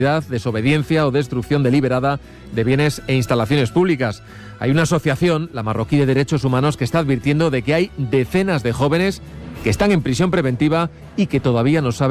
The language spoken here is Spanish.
desobediencia o destrucción deliberada de bienes e instalaciones públicas. Hay una asociación, la Marroquí de Derechos Humanos, que está advirtiendo de que hay decenas de jóvenes que están en prisión preventiva y que todavía no saben